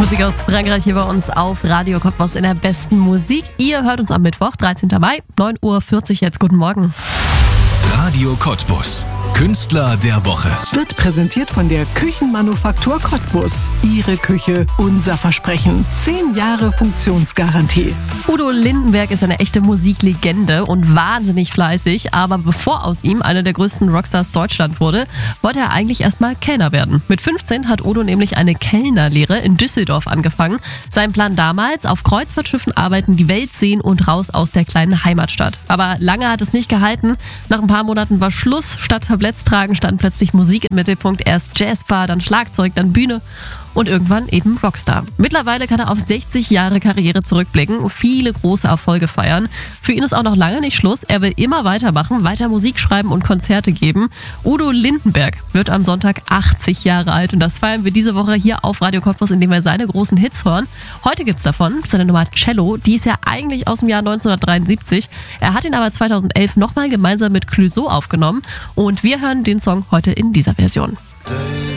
Musik aus Frankreich hier bei uns auf Radio Cottbus in der besten Musik. Ihr hört uns am Mittwoch, 13. Mai, 9.40 Uhr jetzt. Guten Morgen. Radio Cottbus. Künstler der Woche. Wird präsentiert von der Küchenmanufaktur Cottbus. Ihre Küche, unser Versprechen. 10 Jahre Funktionsgarantie. Udo Lindenberg ist eine echte Musiklegende und wahnsinnig fleißig. Aber bevor aus ihm einer der größten Rockstars Deutschland wurde, wollte er eigentlich erstmal Kellner werden. Mit 15 hat Udo nämlich eine Kellnerlehre in Düsseldorf angefangen. Sein Plan damals: auf Kreuzfahrtschiffen arbeiten, die Welt sehen und raus aus der kleinen Heimatstadt. Aber lange hat es nicht gehalten. Nach ein paar Monaten war Schluss. Statt Tabletts tragen stand plötzlich Musik im Mittelpunkt. Erst Jazzbar, dann Schlagzeug, dann Bühne und irgendwann eben Rockstar. Mittlerweile kann er auf 60 Jahre Karriere zurückblicken und viele große Erfolge feiern. Für ihn ist auch noch lange nicht Schluss. Er will immer weitermachen, weiter Musik schreiben und Konzerte geben. Udo Lindenberg wird am Sonntag 80 Jahre alt und das feiern wir diese Woche hier auf Radio Cottbus, indem wir seine großen Hits hören. Heute gibt's davon seine Nummer Cello, die ist ja eigentlich aus dem Jahr 1973. Er hat ihn aber 2011 nochmal gemeinsam mit Clouseau aufgenommen und wir hören den Song heute in dieser Version.